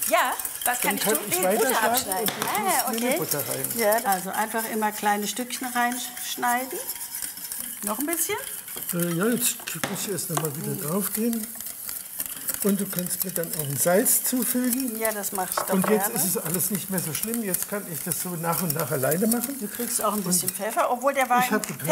Ja, was kann ich tun? Ich Butter weiterschlagen abschneiden. und du Butter rein. Ja, also einfach immer kleine Stückchen reinschneiden. Noch ein bisschen? Ja, jetzt muss ich erst noch mal wieder drauf gehen. Und du kannst mir dann auch ein Salz zufügen. Ja, das mache ich doch Und jetzt gerne. ist es alles nicht mehr so schlimm. Jetzt kann ich das so nach und nach alleine machen. Du kriegst auch ein bisschen Pfeffer, obwohl der Wein, Ich habe Pfeffer,